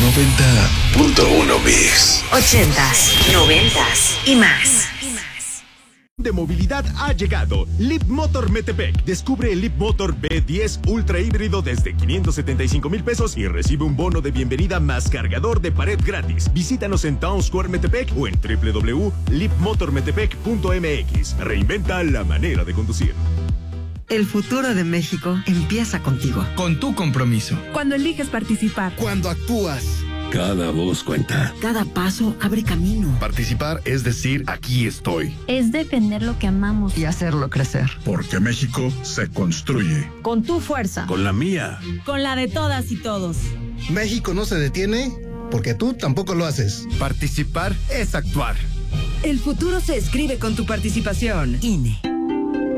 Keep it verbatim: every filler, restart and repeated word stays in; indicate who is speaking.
Speaker 1: noventa punto uno Mix.
Speaker 2: Ochentas, noventas y más.
Speaker 3: De movilidad ha llegado Leap Motor Metepec. Descubre el Leap Motor B diez Ultra híbrido desde quinientos setenta y cinco mil pesos y recibe un bono de bienvenida más cargador de pared gratis. Visítanos en Town Square Metepec o en w w w punto leap motor metepec punto m x. Reinventa la manera de conducir.
Speaker 4: El futuro de México empieza contigo.
Speaker 5: Con tu compromiso.
Speaker 6: Cuando eliges participar.
Speaker 7: Cuando actúas.
Speaker 1: Cada voz cuenta.
Speaker 4: Cada paso abre camino.
Speaker 8: Participar es decir, aquí estoy.
Speaker 9: Es defender lo que amamos.
Speaker 4: Y hacerlo crecer.
Speaker 10: Porque México se construye.
Speaker 6: Con tu fuerza.
Speaker 1: Con la mía.
Speaker 6: Con la de todas y todos.
Speaker 7: México no se detiene porque tú tampoco lo haces.
Speaker 5: Participar es actuar.
Speaker 6: El futuro se escribe con tu participación.
Speaker 4: I N E.